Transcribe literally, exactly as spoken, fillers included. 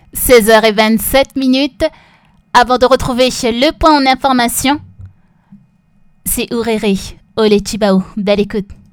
seize heures vingt-sept minutes. Avant de retrouver le point en information, c'est Ouréré, Olé Chibao. Belle écoute.